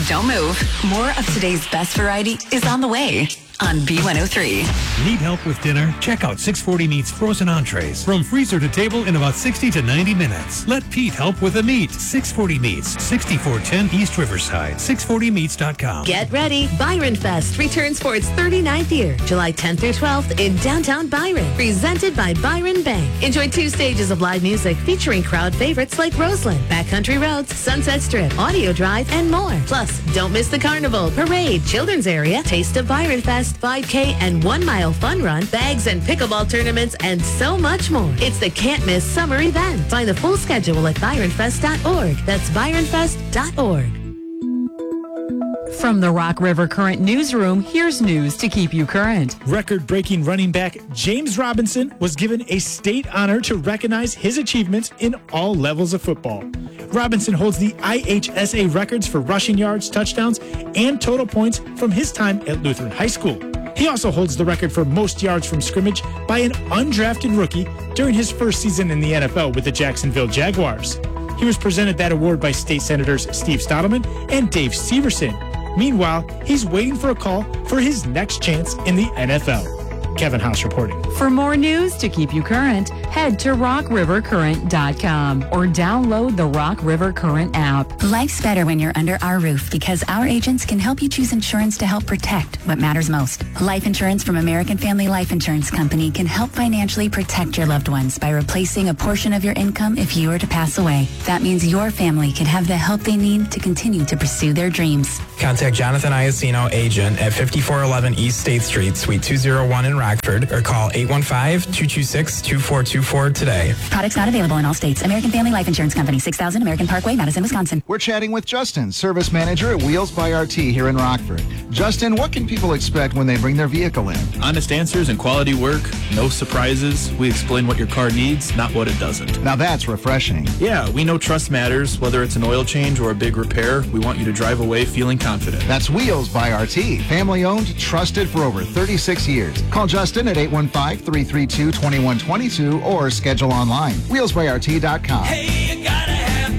Don't move. More of today's best variety is on the way on B103. Need help with dinner? Check out 640 Meats frozen entrees. From freezer to table in about 60 to 90 minutes. Let Pete help with the meat. 640 Meats, 6410 East Riverside. 640meats.com. Get ready. Byron Fest returns for its 39th year, July 10th through 12th in downtown Byron. Presented by Byron Bank. Enjoy 2 stages of live music featuring crowd favorites like Roseland, Backcountry Roads, Sunset Strip, Audio Drive, and more. Plus, don't miss the carnival, parade, children's area, Taste of Byron Fest, 5K and 1 mile fun run, bags and pickleball tournaments, and so much more. It's the can't miss summer event. Find the full schedule at byronfest.org. That's byronfest.org. From the Rock River Current newsroom, here's news to keep you current. Record-breaking running back James Robinson was given a state honor to recognize his achievements in all levels of football. Robinson holds the IHSA records for rushing yards, touchdowns, and total points from his time at Lutheran High School. He also holds the record for most yards from scrimmage by an undrafted rookie during his first season in the NFL with the Jacksonville Jaguars. He was presented that award by State Senators Steve Stottleman and Dave Severson. Meanwhile, he's waiting for a call for his next chance in the NFL. Kevin House reporting. For more news to keep you current, head to rockrivercurrent.com or download the Rock River Current app. Life's better when you're under our roof because our agents can help you choose insurance to help protect what matters most. Life insurance from American Family Life Insurance Company can help financially protect your loved ones by replacing a portion of your income if you were to pass away. That means your family can have the help they need to continue to pursue their dreams. Contact Jonathan Iacino, agent at 5411 East State Street, Suite 201 in Rockford, or call 815-226-2424 today. Products not available in all states. American Family Life Insurance Company, 6000 American Parkway, Madison, Wisconsin. We're chatting with Justin, service manager at Wheels by RT here in Rockford. Justin, what can people expect when they bring their vehicle in? Honest answers and quality work, no surprises. We explain what your car needs, not what it doesn't. Now that's refreshing. Yeah, we know trust matters. Whether it's an oil change or a big repair, we want you to drive away feeling confident. That's Wheels by RT. Family owned, trusted for over 36 years. Call Justin at 815-332-2122 or schedule online. WheelsByRT.com. Hey, you gotta have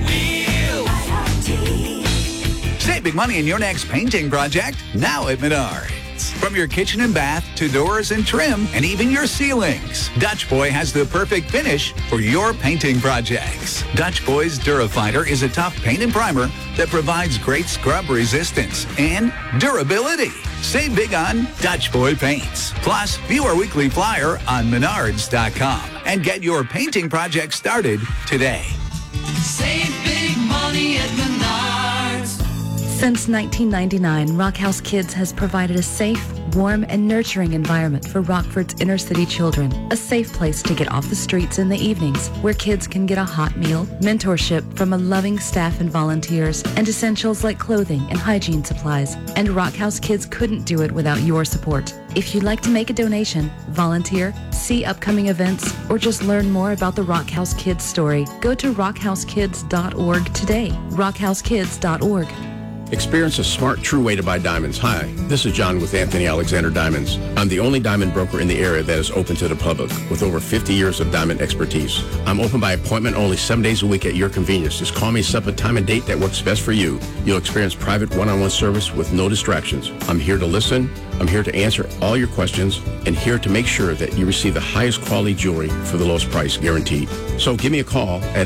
Wheels. Save big money in your next painting project now at Menards. From your kitchen and bath to doors and trim and even your ceilings, Dutch Boy has the perfect finish for your painting projects. Dutch Boy's Durafighter is a tough paint and primer that provides great scrub resistance and durability. Save big on Dutch Boy paints. Plus, view our weekly flyer on Menards.com and get your painting project started today. Save big money at Menards. Since 1999, Rock House Kids has provided a safe, warm, and nurturing environment for Rockford's inner city children. A safe place to get off the streets in the evenings, where kids can get a hot meal, mentorship from a loving staff and volunteers, and essentials like clothing and hygiene supplies. And Rock House Kids couldn't do it without your support. If you'd like to make a donation, volunteer, see upcoming events, or just learn more about the Rock House Kids story, go to rockhousekids.org today. rockhousekids.org. Experience a smart, true way to buy diamonds. Hi, this is John with Anthony Alexander Diamonds. I'm the only diamond broker in the area that is open to the public with over 50 years of diamond expertise. I'm open by appointment only 7 days a week at your convenience. Just call me, set up a time and date that works best for you. You'll experience private one-on-one service with no distractions. I'm here to listen. I'm here to answer all your questions and here to make sure that you receive the highest quality jewelry for the lowest price guaranteed. So give me a call at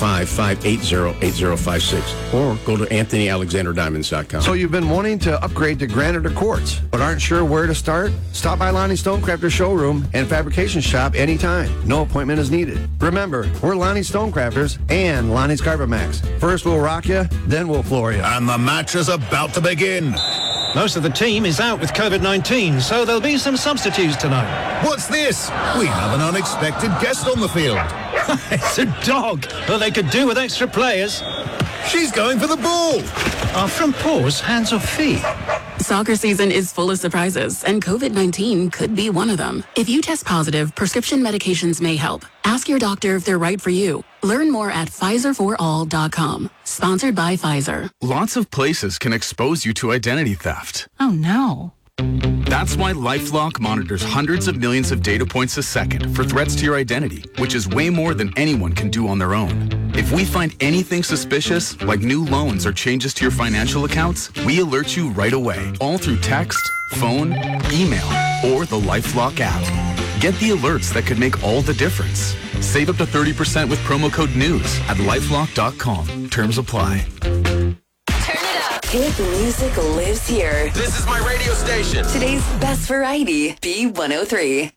815-580-8056 or go to AnthonyAlexanderDiamonds.com. So you've been wanting to upgrade to granite or quartz, but aren't sure where to start? Stop by Lonnie Stonecrafter Showroom and Fabrication Shop anytime. No appointment is needed. Remember, we're Lonnie Stonecrafters and Lonnie's Carpet Max. First we'll rock you, then we'll floor you. And the match is about to begin. Most of the team is out with COVID-19, so there'll be some substitutes tonight. What's this? We have an unexpected guest on the field. It's a dog. Well, they could do with extra players. She's going for the ball. Are from paws, hands or feet? Soccer season is full of surprises, and COVID-19 could be one of them. If you test positive, prescription medications may help. Ask your doctor if they're right for you. Learn more at PfizerForAll.com. Sponsored by Pfizer. Lots of places can expose you to identity theft. Oh, no. That's why LifeLock monitors hundreds of millions of data points a second for threats to your identity, which is way more than anyone can do on their own. If we find anything suspicious, like new loans or changes to your financial accounts, we alert you right away, all through text, phone, email, or the LifeLock app. Get the alerts that could make all the difference. Save up to 30% with promo code NEWS at LifeLock.com. Terms apply. Hit music lives here. This is my radio station. Today's best variety, B103.